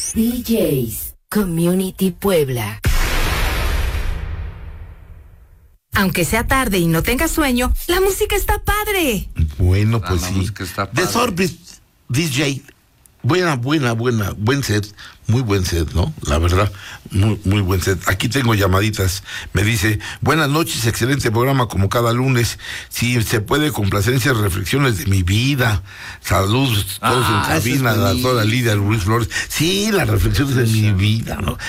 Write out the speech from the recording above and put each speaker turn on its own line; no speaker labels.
DJs Community Puebla. Aunque sea tarde y no tengas sueño, la música está padre.
Bueno, pues
La
sí.
música está padre.
The Sorbet DJ. Buena. Buen set. Muy buen set, ¿no? La verdad, muy buen set. Aquí tengo llamaditas. Me dice, buenas noches, excelente programa como cada lunes. Si se puede, complacencias, reflexiones de mi vida. Saludos todos en cabina, la doctora Lidia Ruiz Flores. Sí, las reflexiones de mi vida, ¿no?